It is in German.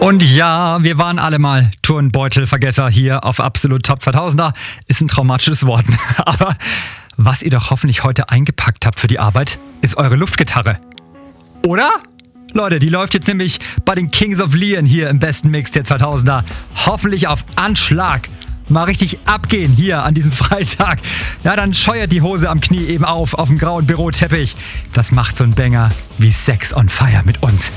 Und ja, wir waren alle mal Turnbeutelvergesser hier auf Absolut Top 2000er. Ist ein traumatisches Wort. Aber was ihr doch hoffentlich heute eingepackt habt für die Arbeit, ist eure Luftgitarre. Oder? Leute, die läuft jetzt nämlich bei den Kings of Leon hier im besten Mix der 2000er. Hoffentlich auf Anschlag. Mal richtig abgehen hier an diesem Freitag. Ja, dann scheuert die Hose am Knie eben auf dem grauen Büroteppich. Das macht so ein Banger wie Sex on Fire mit uns.